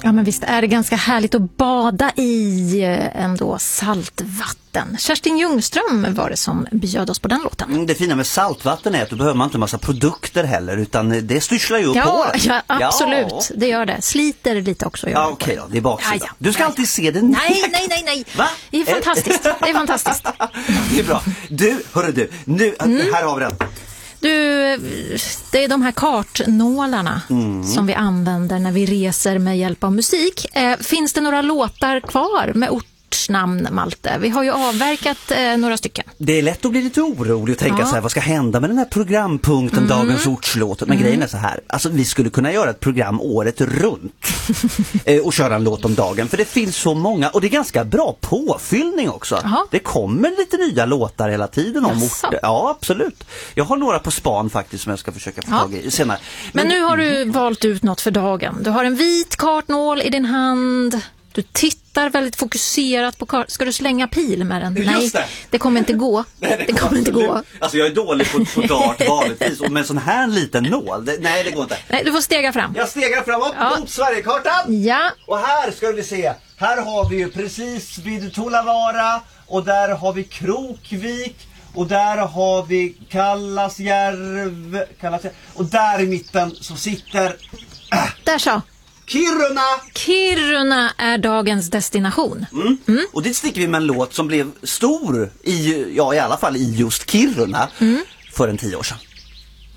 Ja, men visst är det ganska härligt att bada i ändå saltvatten. Kerstin Ljungström var det som bjöd oss på den låten. Det fina med saltvatten är att då behöver man inte en massa produkter heller, utan det styrslar ju upp håret. Ja, absolut. Ja. Det gör det. Sliter lite också. Ja, okej då. Det är baksidan. Ja. Du ska alltid se det. Nej. Va? Det är fantastiskt. Det är fantastiskt. Det är bra. Hörru, nu, här har vi den. Det är de här kartnålarna som vi använder när vi reser med hjälp av musik. Finns det några låtar kvar med ortsnamn, Malte? Vi har ju avverkat några stycken. Det är lätt att bli lite orolig och tänka så här, vad ska hända med den här programpunkten Dagens ortslåt? Men grejen är så här, alltså vi skulle kunna göra ett program året runt och köra en låt om dagen, för det finns så många, och det är ganska bra påfyllning också. Aha. Det kommer lite nya låtar hela tiden om orter. Ja, absolut. Jag har några på span faktiskt som jag ska försöka få tag i senare. Men nu har du valt ut något för dagen. Du har en vit kartnål i din hand. Du tittar väldigt fokuserat på kartan. Ska du slänga pil med den? Nej, det kommer inte gå. Nej, det kommer inte gå. Alltså jag är dålig på dart vanligtvis. Och med en sån här liten nål, nej det går inte. Nej, du får stega fram. Jag stegar framåt mot Sverigekartan. Ja. Och här ska vi se. Här har vi ju precis vid Tulavara. Och där har vi Krokvik. Och där har vi Kallasjärv. Och där i mitten så sitter... Där så. Kiruna är dagens destination. Och dit sticker vi med en låt som blev stor i alla fall i just Kiruna för 10 år sedan.